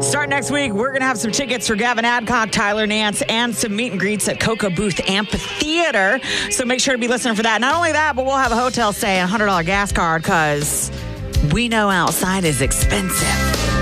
Starting next week, we're going to have some tickets for Gavin Adcock, Tyler Nance, and some meet and greets at Coca Booth Amphitheater. So make sure to be listening for that. Not only that, but we'll have a hotel stay and $100 gas card because we know outside is expensive.